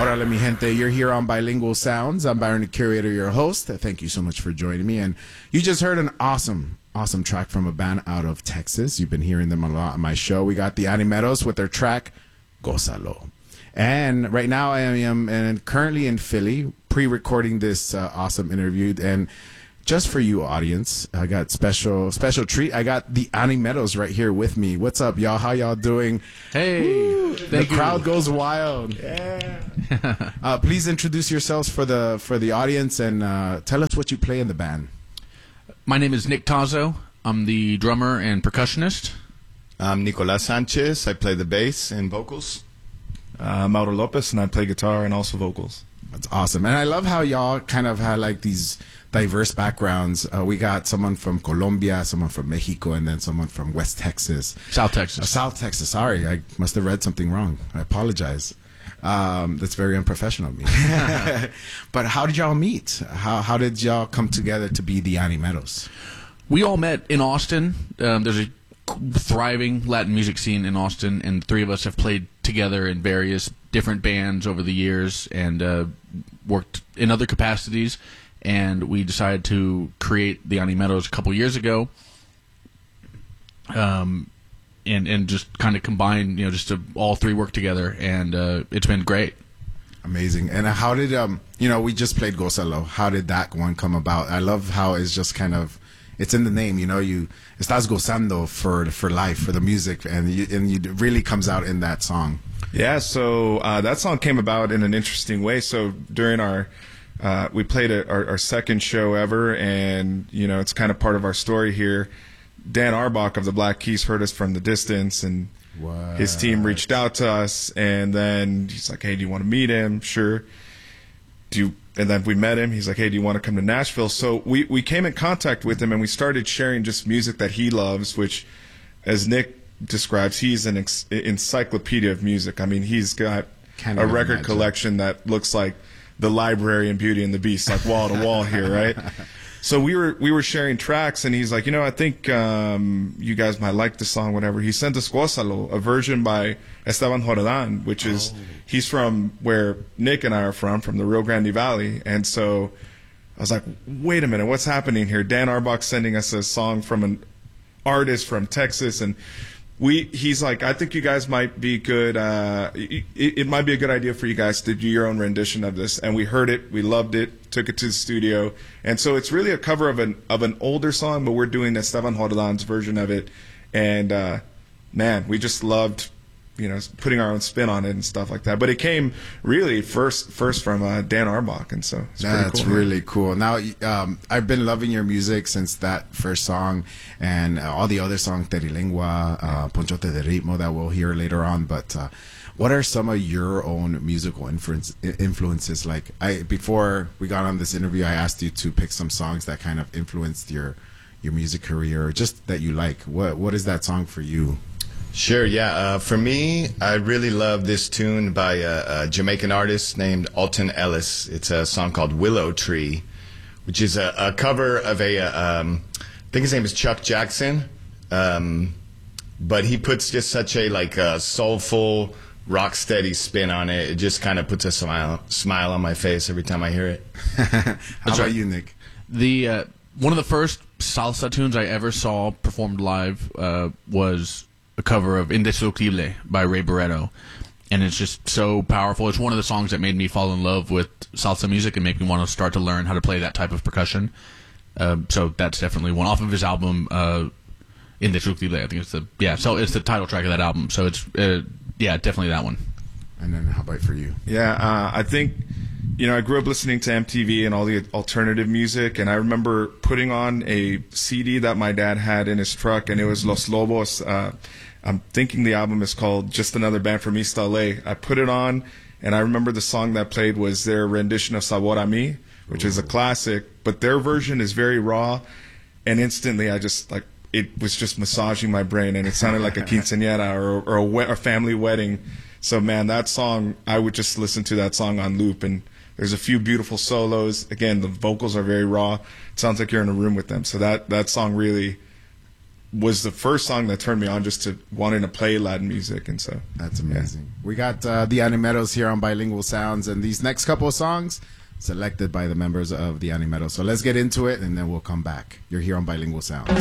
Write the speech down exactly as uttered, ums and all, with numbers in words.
Orale, mi gente. You're here on Bilingual Sounds. I'm Byron, the curator, your host. Thank you so much for joining me. And you just heard an awesome, awesome track from a band out of Texas. You've been hearing them a lot on my show. We got the Animeros with their track, Gózalo. And right now I am and currently in Philly, pre-recording this uh, awesome interview. And just for you, audience, I got special special treat. I got the Animeros right here with me. What's up, y'all? How y'all doing? Hey, Woo, thank the you. crowd goes wild. Yeah. uh, please introduce yourselves for the for the audience and uh, tell us what you play in the band. My name is Nick Tazo. I'm the drummer and percussionist. I'm Nicolas Sanchez. I play the bass and vocals. Uh, Mauro Lopez, and I play guitar and also vocals. That's awesome. And I love how y'all kind of had like these diverse backgrounds. Uh, we got someone from Colombia, someone from Mexico, and then someone from West Texas. South Texas. Uh, South Texas. Sorry, I must have read something wrong. I apologize. Um, that's very unprofessional of me. But how did y'all meet? How how did y'all come together to be the Animeros? We all met in Austin. Um, there's a thriving Latin music scene in Austin, and the three of us have played together in various different bands over the years and uh, worked in other capacities. And we decided to create the Animeros a couple years ago, um, and and just kind of combine, you know, just to all three work together, and uh, it's been great. Amazing. And how did um you know we just played Gózalo. How did that one come about? I love how it's just kind of it's in the name, you know, you estás gozando for for life, for the music, and you, and you, it really comes out in that song. Yeah, so uh, that song came about in an interesting way. So during our, uh, we played a, our, our second show ever, and, you know, it's kind of part of our story here. Dan Arbach of the Black Keys heard us from the distance, and What? his team reached out to us, and then he's like, hey, do you want to meet him? Sure. Do you, and then we met him. He's like, hey, do you want to come to Nashville? So we, we came in contact with him, and we started sharing just music that he loves, which, as Nick describes, he's an ex- encyclopedia of music. I mean, he's got Can't a even record imagine. collection that looks like the library in Beauty and the Beast, like wall to wall here, right? So we were we were sharing tracks, and he's like, you know, I think um, you guys might like this song, whatever. He sent us Gózalo, a version by Esteban Jordan, which is, oh. he's from where Nick and I are from, from the Rio Grande Valley. And so I was like, wait a minute, what's happening here? Dan Arbach sending us a song from an artist from Texas, and we he's like, I think you guys might be good, uh, it, it might be a good idea for you guys to do your own rendition of this. And we heard it, we loved it, took it to the studio. And so it's really a cover of an of an older song, but we're doing Esteban Jordan's version of it. And uh, man, we just loved, you know, putting our own spin on it and stuff like that. But it came really first first from uh, Dan Arbach, and so it's That's pretty cool. really cool. Now, um, I've been loving your music since that first song and uh, all the other songs, Terilengua, uh, Ponchote de Ritmo, that we'll hear later on. But uh, what are some of your own musical influence, influences? Like, I before we got on this interview, I asked you to pick some songs that kind of influenced your your music career, or just that you like. What What is that song for you? Sure, yeah. Uh, for me, I really love this tune by a, a Jamaican artist named Alton Ellis. It's a song called Willow Tree, which is a, a cover of a, uh, um, I think his name is Chuck Jackson, um, but he puts just such a like a soulful, rock steady spin on it. It just kind of puts a smile smile on my face every time I hear it. How about right. you, Nick? The uh, one of the first salsa tunes I ever saw performed live uh, was a cover of Indestructible by Ray Barretto, and it's just so powerful. It's one of the songs that made me fall in love with salsa music and make me want to start to learn how to play that type of percussion. Uh, so that's definitely one off of his album uh, Indestructible. I think it's the yeah. So it's the title track of that album. So it's uh, yeah, definitely that one. And then how about for you? Yeah, uh, I think, you know, I grew up listening to M T V and all the alternative music, and I remember putting on a C D that my dad had in his truck, and it was Los Lobos. Uh, I'm thinking the album is called Just Another Band from East L A. I put it on, and I remember the song that played was their rendition of Sabor a Mi, which Ooh. is a classic, but their version is very raw, and instantly I just, like, it was just massaging my brain, and it sounded like a quinceañera or, or a, we- a family wedding. So, man, that song, I would just listen to that song on loop, and there's a few beautiful solos. Again, the vocals are very raw. It sounds like you're in a room with them. So that, that song really was the first song that turned me on just to wanting to play Latin music, and so That's amazing. We got uh, the Animeros here on Bilingual Sounds, and these next couple of songs selected by the members of the Animeros. So let's get into it, and then we'll come back. You're here on Bilingual Sounds.